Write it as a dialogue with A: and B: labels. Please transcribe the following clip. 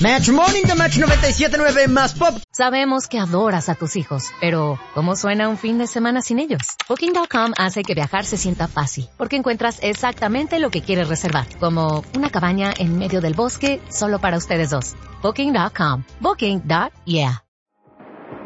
A: Match Morning de Match 97.9 más pop.
B: Sabemos que adoras a tus hijos, pero ¿cómo suena un fin de semana sin ellos? Booking.com hace que viajar se sienta fácil, porque encuentras exactamente lo que quieres reservar, como una cabaña en medio del bosque solo para ustedes dos. Booking.com. Booking.yeah.